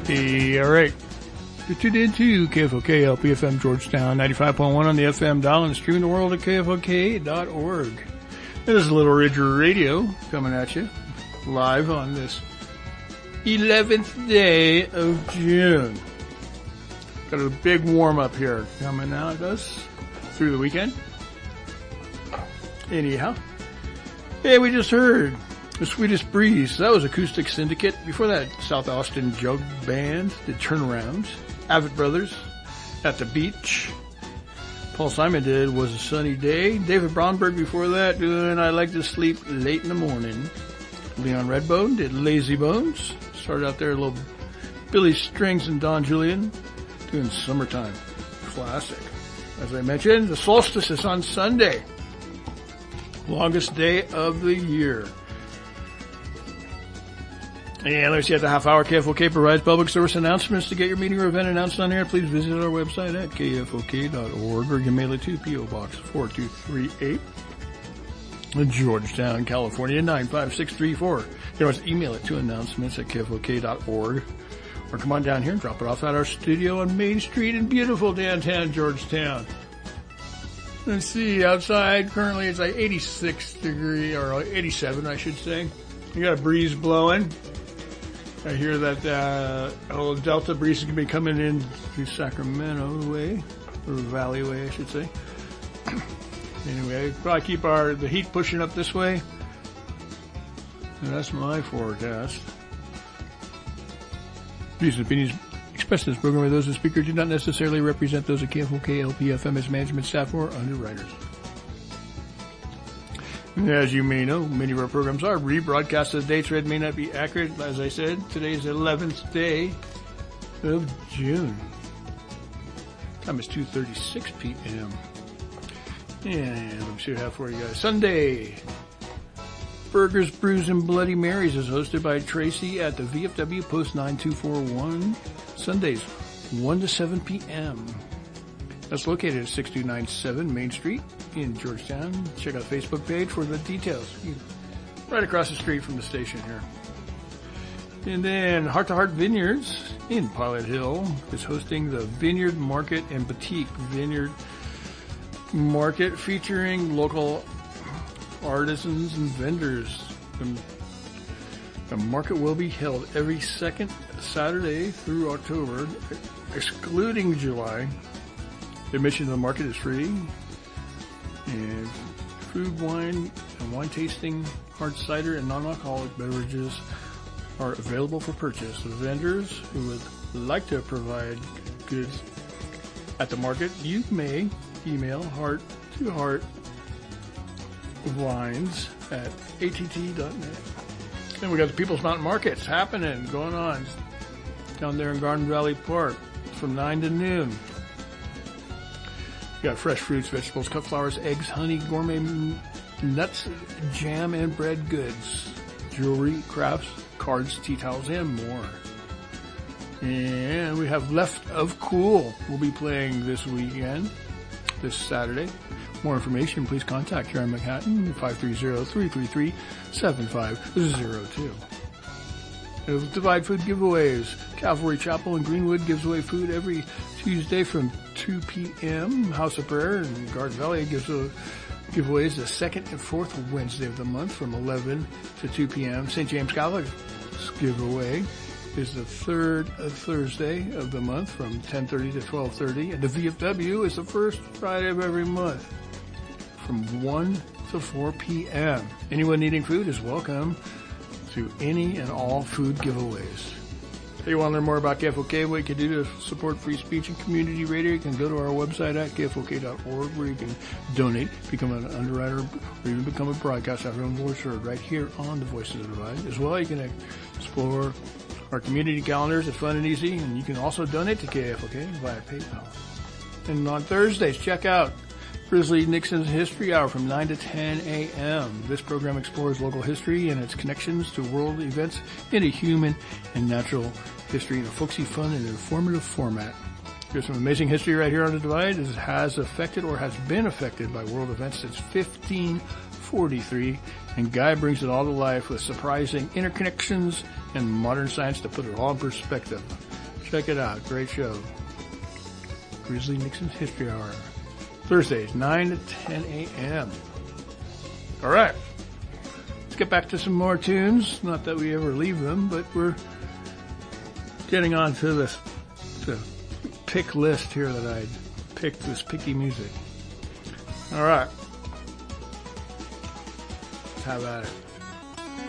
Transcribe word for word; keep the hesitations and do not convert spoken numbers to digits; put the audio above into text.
Hey, all right. You're tuned into K F O K L P F M Georgetown, ninety-five point one on the F M dial and streaming the world at K F O K dot org. This is Little Ridge Radio coming at you live on this eleventh day of June. Got a big warm up here coming out at us through the weekend. Anyhow, hey, we just heard The Sweetest Breeze. That was Acoustic Syndicate. Before that, South Austin Jug Band did Turnarounds. Avett Brothers, At the Beach. Paul Simon did Was a Sunny Day. David Bromberg before that doing I Like to Sleep Late in the Morning. Leon Redbone did Lazy Bones. Started out there a little Billy Strings and Don Julian doing Summertime. Classic. As I mentioned, the solstice is on Sunday. Longest day of the year. And let's see, at the half hour, K F O K provides public service announcements. To get your meeting or event announced on air, please visit our website at K F O K dot org or you can mail it to P O Box four two three eight, Georgetown, California, nine five six three four. You can always email it to announcements at K F O K dot org or come on down here and drop it off at our studio on Main Street in beautiful downtown Georgetown. Let's see, outside currently it's like eighty-six degree, or eighty-seven I should say. You got a breeze blowing. I hear that uh, a little Delta breeze is going to be coming in through Sacramento way, or Valley way, I should say. Anyway, probably keep our the heat pushing up this way. And that's my forecast. Views and opinions expressed in this program by those who speak or do not necessarily represent those of K F O K L P F M as management staff or underwriters. As you may know, many of our programs are rebroadcast. The dates read may not be accurate. As I said, today is the eleventh day of June. Time is two thirty-six p.m. And let me see what I have for you guys. Sunday, Burgers, Brews, and Bloody Marys is hosted by Tracy at the V F W Post nine two four one. Sundays, one to seven p.m. That's located at six two nine seven Main Street in Georgetown. Check out the Facebook page for the details. Right across the street from the station here. And then Heart to Heart Vineyards in Pilot Hill is hosting the Vineyard Market and Boutique Vineyard Market featuring local artisans and vendors. The, the market will be held every second Saturday through October, excluding July. Admission to the market is free, and food, wine, and wine tasting, hard cider, and non-alcoholic beverages are available for purchase. The vendors who would like to provide goods at the market, you may email heart to heart wines at A T T dot net. And we got the People's Mountain Markets happening, going on down there in Garden Valley Park from nine to noon. You got fresh fruits, vegetables, cut flowers, eggs, honey, gourmet nuts, jam, and bread goods, jewelry, crafts, cards, tea towels, and more. And we have Left of Cool. We'll be playing this weekend, this Saturday. More information, please contact Karen McHatton at five three zero, three three three, seven five zero two. Divide Food Giveaways. Calvary Chapel in Greenwood gives away food every Tuesday from two p.m. House of Prayer in Garden Valley gives a giveaways the second and fourth Wednesday of the month from eleven to two p.m. Saint James Catholic's giveaway is the third Thursday of the month from ten thirty to twelve thirty. And the V F W is the first Friday of every month from one to four p.m. Anyone needing food is welcome to any and all food giveaways. If you want to learn more about K F O K, what you can do to support free speech and community radio, you can go to our website at K F O K dot org where you can donate, become an underwriter, or even become a broadcaster. Have your own voice heard right here on the Voices of the Divide. As well, you can explore our community calendars. It's fun and easy, and you can also donate to K F O K via PayPal. And on Thursdays, check out Grizzly Nixon's History Hour from nine to ten a.m. This program explores local history and its connections to world events in a human and natural history in a folksy, fun, and informative format. There's some amazing history right here on the Divide. It has affected or has been affected by world events since fifteen forty-three, and Guy brings it all to life with surprising interconnections and modern science to put it all in perspective. Check it out. Great show. Grizzly Nixon's History Hour. Thursdays, nine to ten a.m. All right. Let's get back to some more tunes. Not that we ever leave them, but we're getting on to this the pick list here that I picked, this picky music. All right. Let's have at it.